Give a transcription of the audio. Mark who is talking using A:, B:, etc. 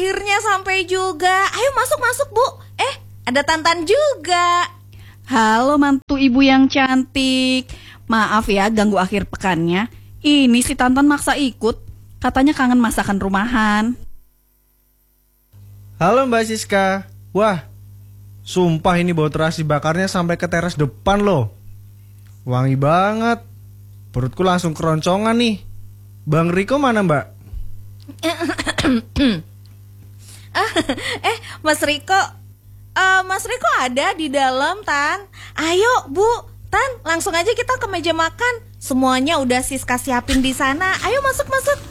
A: akhirnya sampai juga. Ayo masuk Bu. Ada Tantan juga.
B: Halo mantu ibu yang cantik. Maaf ya ganggu akhir pekannya. Ini si Tantan maksa ikut. Katanya kangen masakan rumahan.
C: Halo Mbak Siska. Wah, sumpah ini bau terasi bakarnya sampai ke teras depan loh. Wangi banget. Perutku langsung keroncongan nih. Bang Riko mana Mbak?
A: Mas Riko. Mas Riko ada di dalam, Tan. Ayo, Bu. Tan, langsung aja kita ke meja makan. Semuanya udah Siska siapin di sana. Ayo masuk.